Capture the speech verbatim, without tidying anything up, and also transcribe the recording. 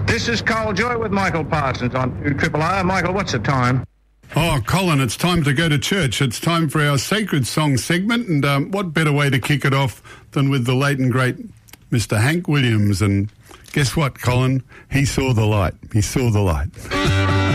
This is Carl Joy with Michael Parsons on two Triple R. Michael, what's the time? Oh, Colin, it's time to go to church. It's time for our Sacred Song segment, and um, what better way to kick it off than with the late and great Mister Hank Williams. And guess what, Colin? He saw the light. He saw the light.